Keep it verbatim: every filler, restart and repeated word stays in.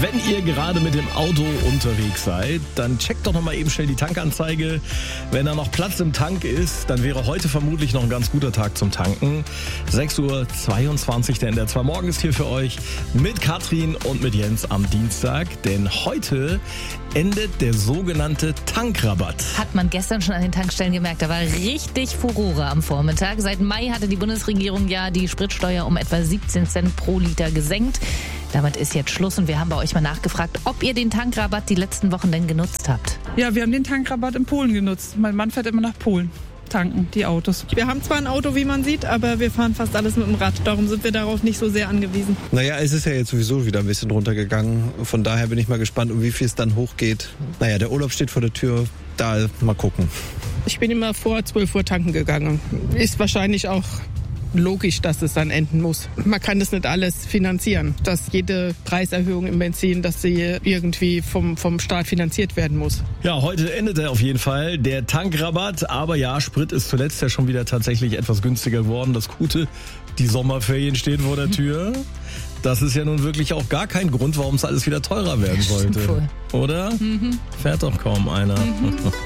Wenn ihr gerade mit dem Auto unterwegs seid, dann checkt doch noch mal eben schnell die Tankanzeige. Wenn da noch Platz im Tank ist, dann wäre heute vermutlich noch ein ganz guter Tag zum Tanken. sechs Uhr zweiundzwanzig, der N D R zwei Morgen ist hier für euch mit Katrin und mit Jens am Dienstag. Denn heute endet der sogenannte Tankrabatt. Hat man gestern schon an den Tankstellen gemerkt, da war richtig Furore am Vormittag. Seit Mai hatte die Bundesregierung ja die Spritsteuer um etwa siebzehn Cent pro Liter gesenkt. Damit ist jetzt Schluss und wir haben bei euch mal nachgefragt, ob ihr den Tankrabatt die letzten Wochen denn genutzt habt. Ja, wir haben den Tankrabatt in Polen genutzt. Mein Mann fährt immer nach Polen tanken, die Autos. Wir haben zwar ein Auto, wie man sieht, aber wir fahren fast alles mit dem Rad. Darum sind wir darauf nicht so sehr angewiesen. Naja, es ist ja jetzt sowieso wieder ein bisschen runtergegangen. Von daher bin ich mal gespannt, um wie viel es dann hochgeht. Naja, der Urlaub steht vor der Tür. Da mal gucken. Ich bin immer vor zwölf Uhr tanken gegangen. Ist wahrscheinlich auch logisch, dass es dann enden muss. Man kann das nicht alles finanzieren, dass jede Preiserhöhung im Benzin, dass sie irgendwie vom, vom Staat finanziert werden muss. Ja, heute endet er auf jeden Fall, der Tankrabatt. Aber ja, Sprit ist zuletzt ja schon wieder tatsächlich etwas günstiger geworden. Das Gute, die Sommerferien stehen vor der Tür. Das ist ja nun wirklich auch gar kein Grund, warum es alles wieder teurer werden sollte. Oder? Mhm. Fährt doch kaum einer. Mhm.